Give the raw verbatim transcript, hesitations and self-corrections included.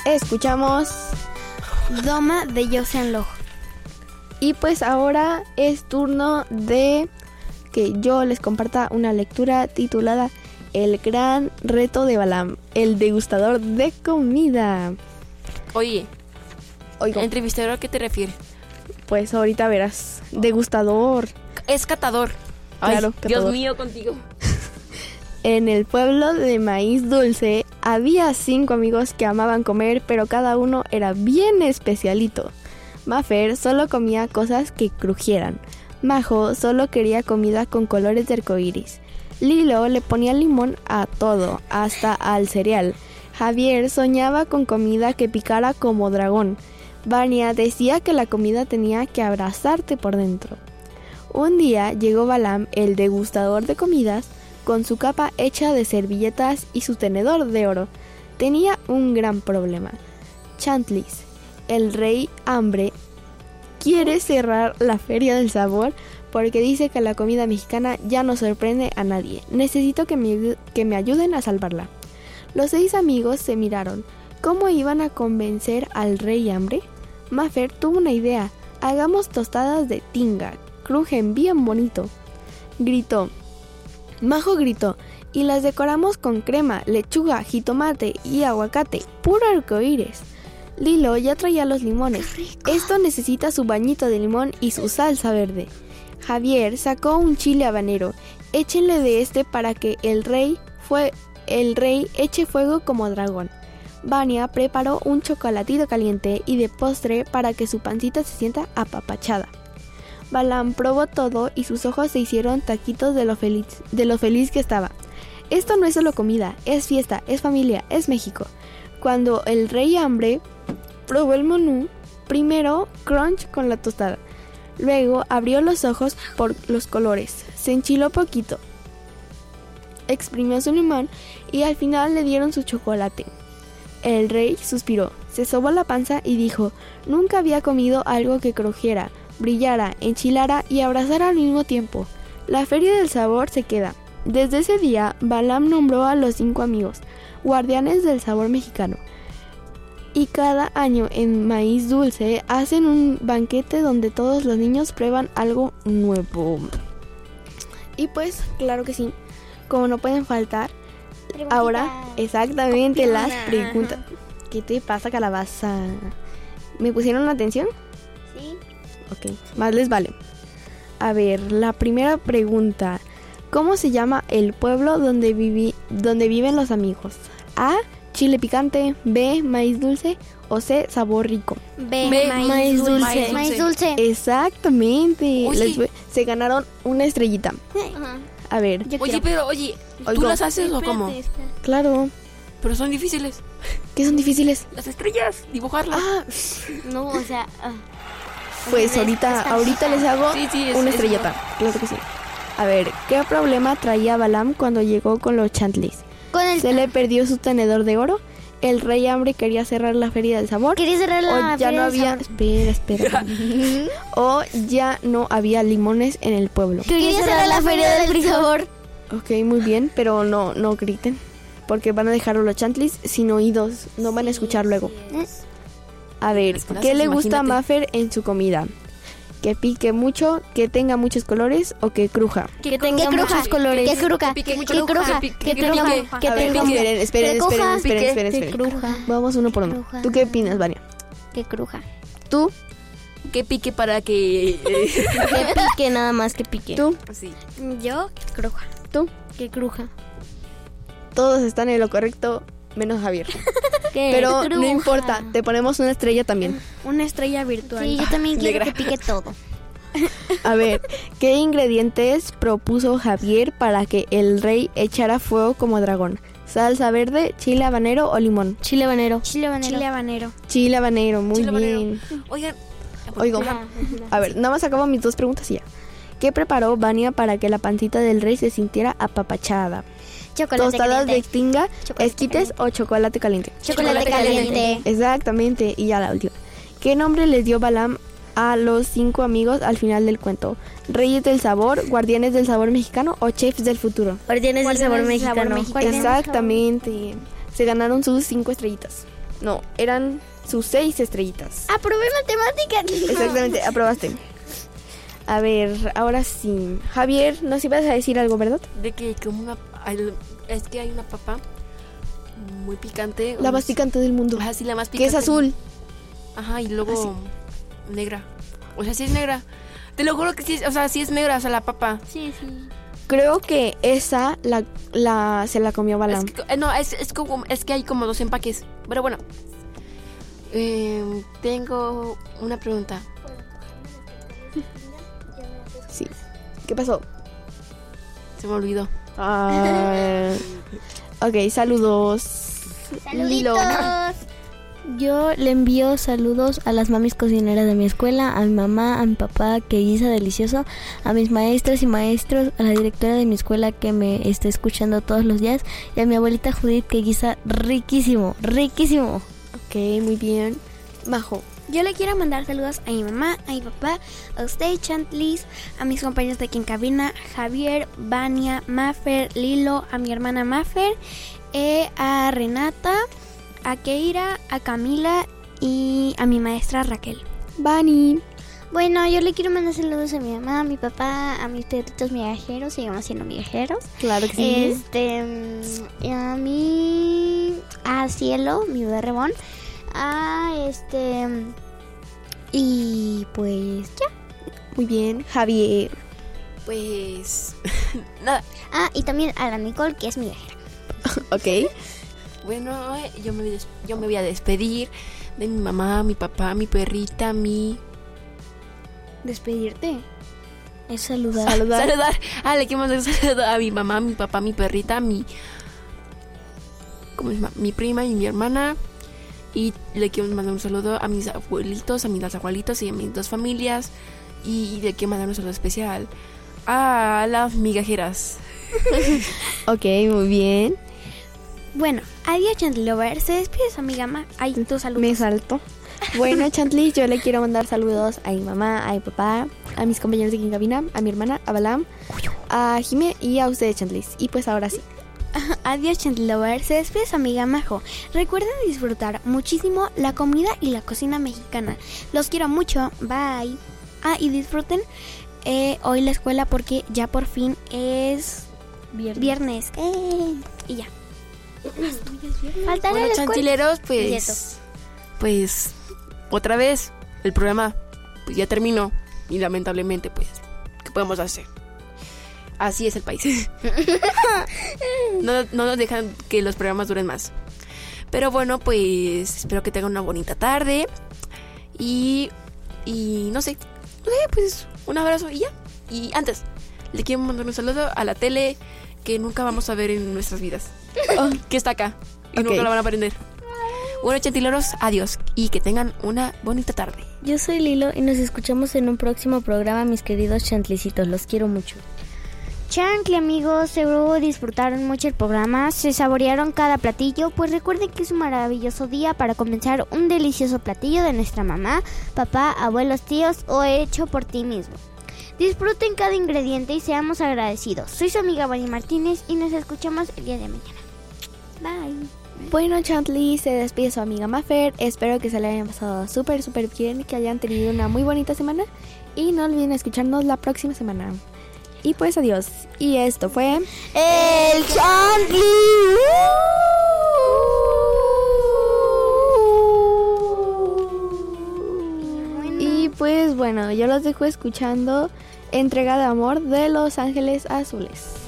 escuchamos Doma de Joseon Loh. Y pues ahora es turno de que yo les comparta una lectura titulada El gran reto de Balaam, el degustador de comida. Oye, Oigo, ¿entrevistador a qué te refieres? pues ahorita verás, degustador. Es catador. Claro, Ay, catador. Dios mío, contigo. En el pueblo de Maíz Dulce había cinco amigos que amaban comer, pero cada uno era bien especialito. Mafer solo comía cosas que crujieran. Majo solo quería comida con colores de arcoíris. Lilo le ponía limón a todo, hasta al cereal. Javier soñaba con comida que picara como dragón. Vania decía que la comida tenía que abrazarte por dentro. Un día llegó Balaam, el degustador de comidas, con su capa hecha de servilletas y su tenedor de oro. Tenía un gran problema. Chantlis, el rey hambre, quiere cerrar la Feria del Sabor porque dice que la comida mexicana ya no sorprende a nadie. Necesito que me, que me ayuden a salvarla. Los seis amigos se miraron. ¿Cómo iban a convencer al rey hambre? Mafer tuvo una idea. Hagamos tostadas de tinga. Crujen bien bonito. Gritó. Majo gritó. Y las decoramos con crema, lechuga, jitomate y aguacate. Puro arcoíris. Lilo ya traía los limones. Esto necesita su bañito de limón y su salsa verde. Javier sacó un chile habanero. Échenle de este para que el rey fue el rey eche fuego como dragón. Vania preparó un chocolatito caliente y de postre para que su pancita se sienta apapachada. Balaam probó todo y sus ojos se hicieron taquitos de lo feliz, de lo feliz que estaba. Esto no es solo comida, es fiesta, es familia, es México. Cuando el rey hambre probó el menú, primero crunch con la tostada. Luego abrió los ojos por los colores, se enchiló poquito, exprimió su limón y al final le dieron su chocolate. El rey suspiró, se sobó la panza y dijo, nunca había comido algo que crujiera, brillara, enchilara y abrazara al mismo tiempo. La Feria del Sabor se queda. Desde ese día, Balaam nombró a los cinco amigos, guardianes del sabor mexicano. Y cada año en Maíz Dulce hacen un banquete donde todos los niños prueban algo nuevo. Y pues, claro que sí, como no pueden faltar, Preguntita. ahora exactamente Copiona. las preguntas. ¿Qué te pasa, calabaza? ¿Me pusieron atención? Sí. Ok, más les vale. A ver, la primera pregunta. ¿Cómo se llama el pueblo donde, viví, donde viven los amigos? A, chile picante, B, maíz dulce o C, sabor rico. B, B, maíz, maíz dulce. dulce. Maíz dulce. Exactamente. Oye. Les voy- se ganaron una estrellita. Ajá. A ver, Yo Oye, quiero. pero, oye, ¿tú Oigo. las haces o cómo? Espérate, espérate. claro. Pero son difíciles. ¿Qué son difíciles? Las estrellas, dibujarlas. Ah, No, o sea... ah. pues Es- ahorita, es ahorita les hago Sí, sí, es- una es estrellita. Claro que sí. A ver, ¿qué problema traía Balaam cuando llegó con los chantlis? Con el... ¿Se le perdió su tenedor de oro? ¿El rey hambre quería cerrar la Feria del Sabor? Quería cerrar la ¿O ya Feria no del había... Sabor. Espera, espera. ¿O ya no había limones en el pueblo? Quería cerrar la Feria del Sabor. Ok, muy bien, pero no, no griten. Porque van a dejar a los chantlis sin oídos. No van a escuchar luego. A ver, Las clases, ¿qué le gusta a imagínate. Mafer en su comida? ¿Que pique mucho, que tenga muchos colores o que cruja? Que tenga muchos colores. Que cruja. Que pique Que mucho, cruja. que pique, Que que tenga. pique. Que A ver, tenga. esperen, esperen, Que esperen, coja. esperen, Pique. esperen, Que esperen. cruja. Vamos uno por uno. Cruja. ¿Tú qué opinas, Vania? Que cruja. ¿Tú? Que pique para que... eh, Que pique, nada más que pique. ¿Tú? sí. Yo, que cruja. ¿Tú? Que cruja. Todos están en lo correcto, menos Javier. Que Pero cruja. no importa, te ponemos una estrella también. Una estrella virtual. Sí, yo también quiero Negra. que pique todo. A ver, ¿qué ingredientes propuso Javier para que el rey echara fuego como dragón? ¿Salsa verde, chile habanero o limón? Chile habanero. Chile habanero. Chile habanero. Chile habanero, muy Chile habanero. bien. Oigan, Oigo, a ver, nada más acabo mis dos preguntas y ya. ¿Qué preparó Vania para que la pancita del rey se sintiera apapachada? Chocolate ¿Tostadas de caliente. tinga, Chocolate esquites o chocolate caliente? Chocolate caliente. Exactamente, y ya la última. ¿Qué nombre les dio Balaam a los cinco amigos al final del cuento? ¿Reyes del sabor, guardianes del sabor mexicano o chefs del futuro? Guardianes del sabor Guardianes del sabor mexicano. mexicano. Exactamente. Se ganaron sus cinco estrellitas. No, eran sus seis estrellitas. Aprobé matemáticas. Exactamente, aprobaste. A ver, ahora sí. Javier, nos ibas a decir algo, ¿verdad? De que como una... hay- es que hay una papa muy picante. La o más sea, picante del mundo. Ajá, sí, la más Que picante. es azul. Ajá, y luego negra. O sea, sí es negra. Te lo juro que sí, es- o sea, sí es negra, o sea, la papa. Sí, sí. Creo que esa la, la se la comió Balam. Es que, eh, no, es, es, como, es que hay como dos empaques. Pero bueno. Eh, tengo una pregunta. Sí. ¿Qué pasó? Se me olvidó. Ah, ok, saludos. Lilo. Yo le envío saludos a las mamis cocineras de mi escuela, a mi mamá, a mi papá que guisa delicioso, a mis maestras y maestros, a la directora de mi escuela que me está escuchando todos los días y a mi abuelita Judith que guisa riquísimo, riquísimo. Ok, muy bien. Majo. Yo le quiero mandar saludos a mi mamá, a mi papá, a usted, Chantlis, a mis compañeros de aquí en cabina, Javier, Vania, Mafer, Lilo, a mi hermana Mafer, eh, a Renata, a Keira, a Camila y a mi maestra Raquel. Bani. Bueno, yo le quiero mandar saludos a mi mamá, a mi papá, a mis perritos migajeros, seguimos siendo migajeros. Claro que sí. Este, mm, a mi, a Cielo, mi bebé Rebón, a este, y pues ya. Muy bien. Javier. Pues... nada. Ah, y también a la Nicole, que es migajera. Ok. Bueno, eh, yo me, voy des- yo me voy a despedir de mi mamá, mi papá, mi perrita, mi... ¿Despedirte? Es saludar. Saludar. Saludar. Ah, le quiero mandar un saludo a mi mamá, mi papá, mi perrita, mi... ¿Cómo se llama? Mi prima y mi hermana. Y le quiero mandar un saludo a mis abuelitos, a mis dos abuelitos y a mis dos familias. Y le quiero mandar un saludo especial a las migajeras. Ok, muy bien. Bueno, adiós Chantley Lover. Se despide su amiga Ma. Ay, tu saludos. Me salto. Bueno, Chantlis, yo le quiero mandar saludos a mi mamá, a mi papá, a mis compañeros de aquí en cabina, a mi hermana, a Balam, a Jime y a ustedes, Chantlis. Y pues ahora sí. Adiós Chantley Lover. Se despide su amiga Majo. Recuerden disfrutar muchísimo la comida y la cocina mexicana. Los quiero mucho. Bye. Ah, y disfruten eh, hoy la escuela porque ya por fin es Viernes. viernes. Eh, y ya. Faltaré Bueno, a la escuela. chanchileros, Cierto. pues... Pues... Otra vez, el programa pues ya terminó. Y lamentablemente, pues... ¿qué podemos hacer? Así es el país. no, no nos dejan que los programas duren más. Pero bueno, pues... espero que tengan una bonita tarde. Y... Y no sé... No sé, pues... Un abrazo y ya. Y antes... Le quiero mandar un saludo a la tele... Que nunca vamos a ver en nuestras vidas. Oh, que está acá. Y Ok. nunca la van a aprender. Bueno, chantileros, adiós. Y que tengan una bonita tarde. Yo soy Lilo y nos escuchamos en un próximo programa, mis queridos chantlicitos. Los quiero mucho. Chancli amigos, seguro disfrutaron mucho el programa, se saborearon cada platillo, pues recuerden que es un maravilloso día para comenzar un delicioso platillo de nuestra mamá, papá, abuelos, tíos o hecho por ti mismo. Disfruten cada ingrediente y seamos agradecidos. Soy su amiga Vani Martínez y nos escuchamos el día de mañana. Bye. Bueno, Chantlis, se despide su amiga Mafer. Espero que se le hayan pasado súper, súper bien y que hayan tenido una muy bonita semana. Y no olviden escucharnos la próxima semana. Y pues adiós. Y esto fue... ¡El Chantli! Y pues bueno, yo los dejo escuchando Entrega de Amor de Los Ángeles Azules.